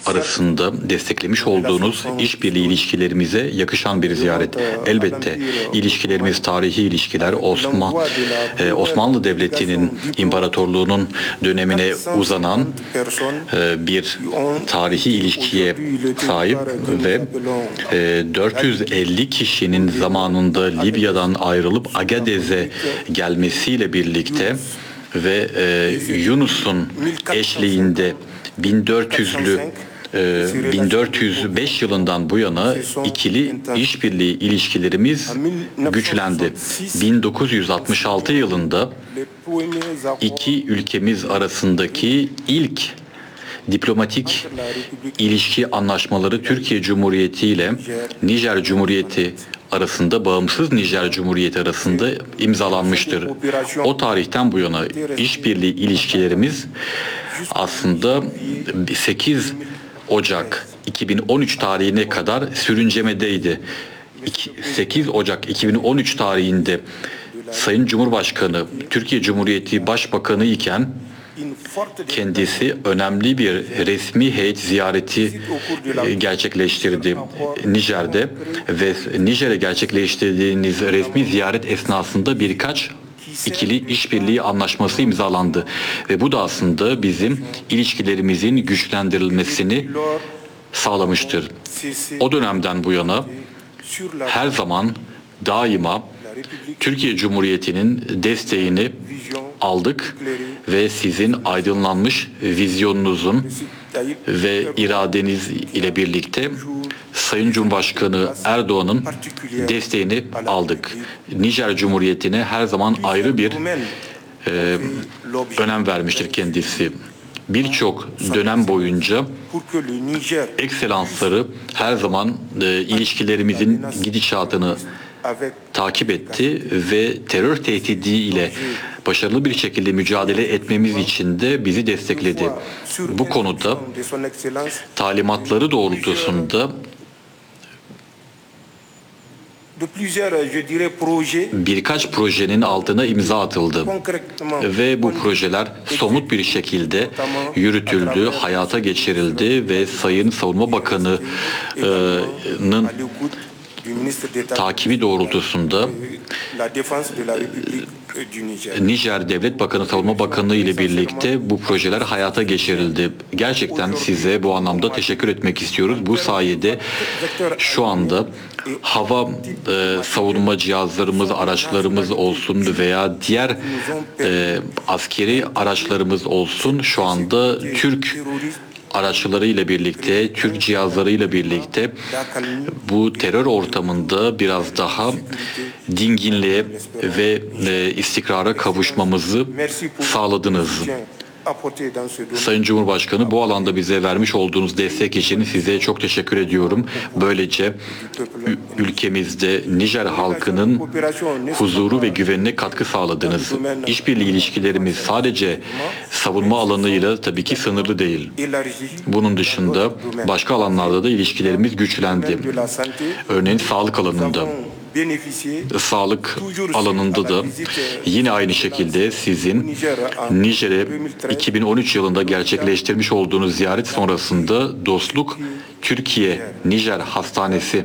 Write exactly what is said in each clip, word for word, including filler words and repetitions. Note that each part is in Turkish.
arasında desteklemiş olduğunuz işbirliği ilişkilerimize yakışan bir ziyaret. Elbette ilişkilerimiz tarihi ilişkiler. Osman, e, Osmanlı Devleti'nin imparatorluğunun dönemine uzanan e, bir tarihi ilişkiye sahip ve e, dört yüz elli kişinin zamanında Libya'dan ayrılıp Agadez'e gelmesiyle birlikte ve e, Yunus'un eşliğinde bin dört yüzlü bin dört yüz beş yılından bu yana ikili işbirliği ilişkilerimiz güçlendi. bin dokuz yüz altmış altı yılında iki ülkemiz arasındaki ilk diplomatik ilişki anlaşmaları Türkiye Cumhuriyeti ile Nijer Cumhuriyeti arasında, bağımsız Nijer Cumhuriyeti arasında imzalanmıştır. O tarihten bu yana işbirliği ilişkilerimiz aslında sekiz Ocak iki bin on üç tarihine kadar sürüncemedeydi. sekiz Ocak iki bin on üç tarihinde Sayın Cumhurbaşkanı Türkiye Cumhuriyeti Başbakanı iken kendisi önemli bir resmi heyet ziyareti gerçekleştirdi Nijer'de ve Nijer'e gerçekleştirdiğiniz resmi ziyaret esnasında birkaç ikili işbirliği anlaşması imzalandı ve bu da aslında bizim ilişkilerimizin güçlendirilmesini sağlamıştır. O dönemden bu yana her zaman daima Türkiye Cumhuriyeti'nin desteğini aldık ve sizin aydınlanmış vizyonunuzun ve iradeniz ile birlikte Sayın Cumhurbaşkanı Erdoğan'ın desteğini aldık. Nijer Cumhuriyeti'ne her zaman ayrı bir e, önem vermiştir kendisi. Birçok dönem boyunca ekselansları her zaman e, ilişkilerimizin gidişatını takip etti ve terör tehdidi ile başarılı bir şekilde mücadele etmemiz için de bizi destekledi. Bu konuda talimatları doğrultusunda birkaç projenin altına imza atıldı ve bu projeler somut bir şekilde yürütüldü, hayata geçirildi ve Sayın Savunma Bakanı'nın takibi doğrultusunda Nijer Devlet Bakanı, Savunma Bakanı ile birlikte bu projeler hayata geçirildi. Gerçekten size bu anlamda teşekkür etmek istiyoruz. Bu sayede şu anda hava e, savunma cihazlarımız, araçlarımız olsun veya diğer e, askeri araçlarımız olsun şu anda Türk araçlarıyla birlikte, Türk cihazlarıyla birlikte bu terör ortamında biraz daha dinginliğe ve e, istikrara kavuşmamızı sağladınız. Sayın Cumhurbaşkanı, bu alanda bize vermiş olduğunuz destek için size çok teşekkür ediyorum. Böylece ülkemizde Nijer halkının huzuru ve güvenine katkı sağladınız. İşbirliği ilişkilerimiz sadece savunma alanıyla tabii ki sınırlı değil. Bunun dışında başka alanlarda da ilişkilerimiz güçlendi. Örneğin sağlık alanında. Sağlık alanında da yine aynı şekilde sizin Nijer'e iki bin on üç yılında gerçekleştirmiş olduğunuz ziyaret sonrasında Dostluk Türkiye Nijer Hastanesi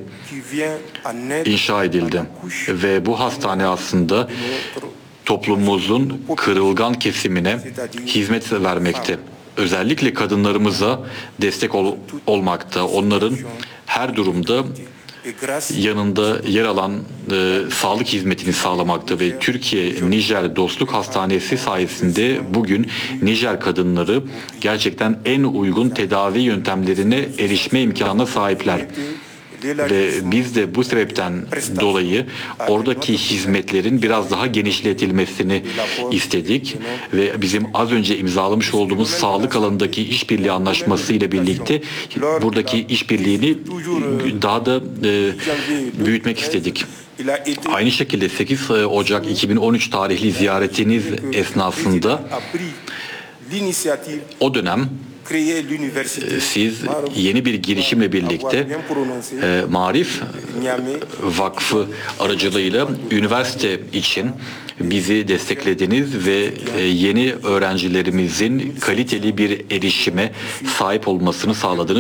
inşa edildi ve bu hastane aslında toplumumuzun kırılgan kesimine hizmet vermekte. Özellikle kadınlarımıza destek ol olmakta. Onların her durumda yanında yer alan e, sağlık hizmetini sağlamakta ve Türkiye Nijer Dostluk Hastanesi sayesinde bugün Nijer kadınları gerçekten en uygun tedavi yöntemlerine erişme imkanına sahipler. Ve biz de bu sebepten dolayı oradaki hizmetlerin biraz daha genişletilmesini istedik ve bizim az önce imzalamış olduğumuz sağlık alanındaki işbirliği anlaşması ile birlikte buradaki işbirliğini daha da e, büyütmek istedik. Aynı şekilde sekiz Ocak iki bin on üç tarihli ziyaretiniz esnasında o dönem siz yeni bir girişimle birlikte e, Marif Vakfı aracılığıyla üniversite için bizi desteklediniz ve e, yeni öğrencilerimizin kaliteli bir erişime sahip olmasını sağladınız.